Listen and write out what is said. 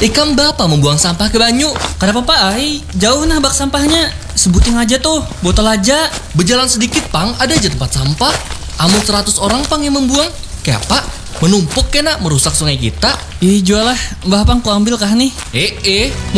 Ikan bapak membuang sampah ke banyu. Kenapa Pak Ai? Jauh nah bak sampahnya. Sebutin aja tuh, botol aja. Berjalan sedikit pang, ada aja tempat sampah. Amun 100 orang pang yang membuang. Kayak apa? Menumpuk kena merusak sungai kita. Ih jual lah, Mbah Pang ku ambil kah nih?